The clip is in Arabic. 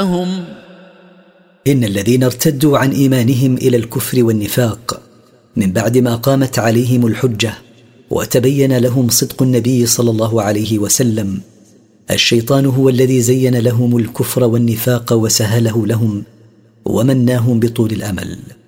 هم إن الذين ارتدوا عن إيمانهم إلى الكفر والنفاق من بعد ما قامت عليهم الحجة وتبين لهم صدق النبي صلى الله عليه وسلم، الشيطان هو الذي زين لهم الكفر والنفاق وسهله لهم ومناهم بطول الأمل.